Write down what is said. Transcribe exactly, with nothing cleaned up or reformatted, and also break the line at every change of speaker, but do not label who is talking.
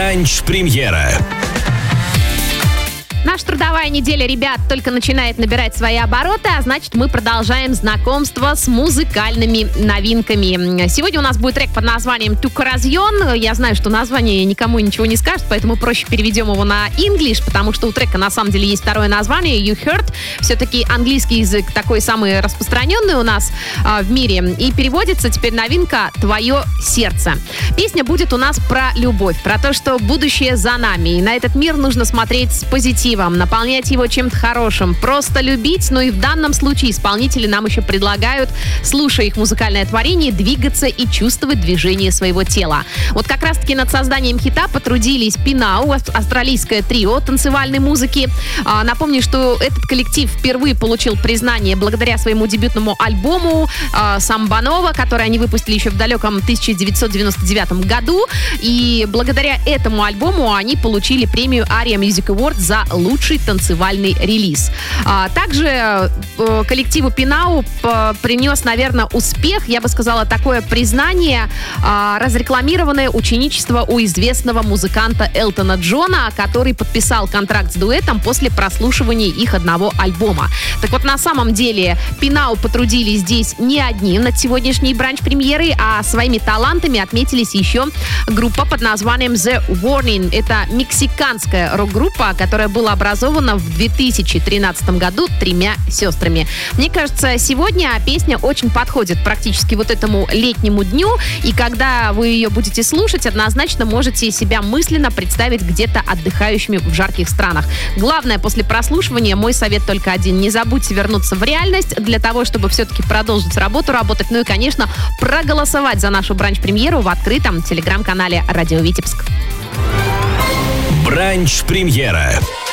Бранч-премьера.
Наша трудовая неделя, ребят, только начинает набирать свои обороты, а значит, мы продолжаем знакомство с музыкальными новинками. Сегодня у нас будет трек под названием «Тукаразьон». Я знаю, что название никому ничего не скажет, поэтому проще переведем его на English, потому что у трека на самом деле есть второе название «You Heard». Все-таки английский язык такой самый распространенный у нас а, в мире. И переводится теперь новинка «Твое сердце». Песня будет у нас про любовь, про то, что будущее за нами. И на этот мир нужно смотреть с позитивом, наполнять его чем-то хорошим, просто любить. Но и в данном случае исполнители нам еще предлагают, слушая их музыкальное творение, двигаться и чувствовать движение своего тела. Вот как раз-таки над созданием хита потрудились Пинау, австралийское трио танцевальной музыки. А, напомню, что этот коллектив впервые получил признание благодаря своему дебютному альбому а, «Самбанова», который они выпустили еще в далеком тысяча девятьсот девяносто девятом году. И благодаря этому альбому они получили премию Aria Music Award за лучший танцевальный релиз. А, также э, коллективу Пинау п- принес, наверное, успех, я бы сказала, такое признание, э, разрекламированное ученичество у известного музыканта Элтона Джона, который подписал контракт с дуэтом после прослушивания их одного альбома. Так вот, на самом деле, Пинау потрудились здесь не одни над сегодняшней бранч-премьерой, а своими талантами отметились еще группа под названием The Warning. Это мексиканская рок-группа, которая была образована в две тысячи тринадцатом году тремя сестрами. Мне кажется, сегодня песня очень подходит практически вот этому летнему дню, и когда вы ее будете слушать, однозначно можете себя мысленно представить где-то отдыхающими в жарких странах. Главное, после прослушивания мой совет только один. Не забудьте вернуться в реальность для того, чтобы все-таки продолжить работу, работать, ну и, конечно, проголосовать за нашу бранч-премьеру в открытом телеграм-канале «Радио Витебск».
Бранч-премьера.